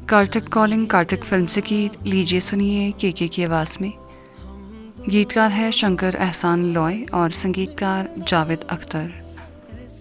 Kartik calling Kartik film से गीत लीजिए सुनिए के की आवाज़ में। गीतकार है शंकर एहसान लॉय और संगीतकार जावेद अख्तर।